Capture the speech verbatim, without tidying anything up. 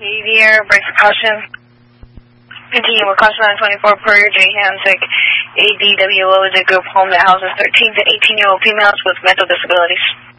Xavier, break caution. Continue with caution on twenty-four per J Hansick. A D W O is a group home that houses thirteen to eighteen year old females with mental disabilities.